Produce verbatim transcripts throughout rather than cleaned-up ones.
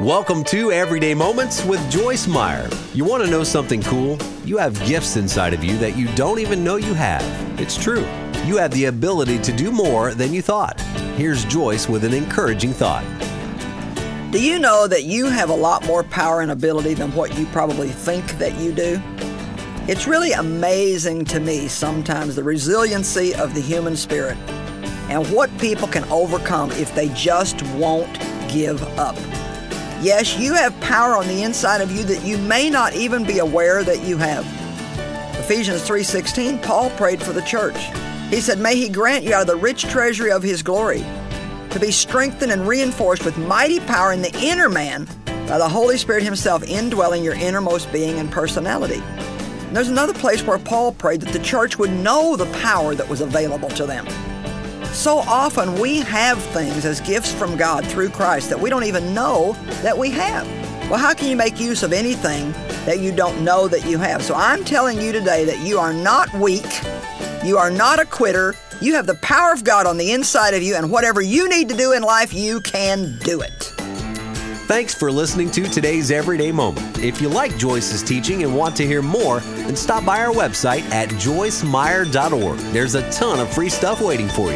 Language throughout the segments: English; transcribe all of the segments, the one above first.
Welcome to Everyday Moments with Joyce Meyer. You want to know something cool? You have gifts inside of you that you don't even know you have. It's true. You have the ability to do more than you thought. Here's Joyce with an encouraging thought. Do you know that you have a lot more power and ability than what you probably think that you do? It's really amazing to me sometimes the resiliency of the human spirit and what people can overcome if they just won't give up. Yes, you have power on the inside of you that you may not even be aware that you have. Ephesians three sixteen, Paul prayed for the church. He said, "May he grant you out of the rich treasury of his glory to be strengthened and reinforced with mighty power in the inner man by the Holy Spirit himself indwelling your innermost being and personality." And there's another place where Paul prayed that the church would know the power that was available to them. So often we have things as gifts from God through Christ that we don't even know that we have. Well, how can you make use of anything that you don't know that you have? So I'm telling you today that you are not weak. You are not a quitter. You have the power of God on the inside of you, and whatever you need to do in life, you can do it. Thanks for listening to today's Everyday Moment. If you like Joyce's teaching and want to hear more, then stop by our website at joyce meyer dot org. There's a ton of free stuff waiting for you.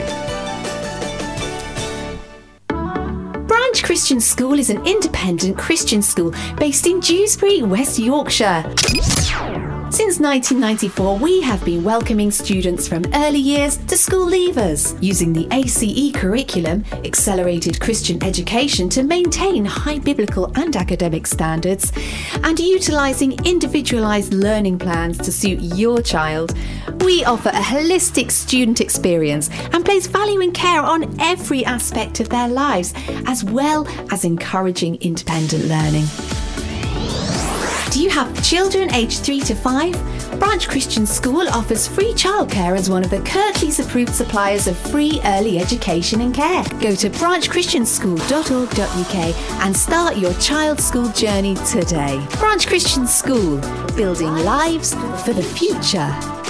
Branch Christian School is an independent Christian school based in Dewsbury, West Yorkshire. Since nineteen ninety-four, we have been welcoming students from early years to school leavers, using the A C E curriculum, Accelerated Christian Education, to maintain high biblical and academic standards, and utilising individualised learning plans to suit your child. We offer a holistic student experience and place value and care on every aspect of their lives, as well as encouraging independent learning. Do you have children aged three to five? Branch Christian School offers free childcare as one of the Kirklees approved suppliers of free early education and care. Go to branch christian school dot org dot u k and start your child's school journey today. Branch Christian School, building lives for the future.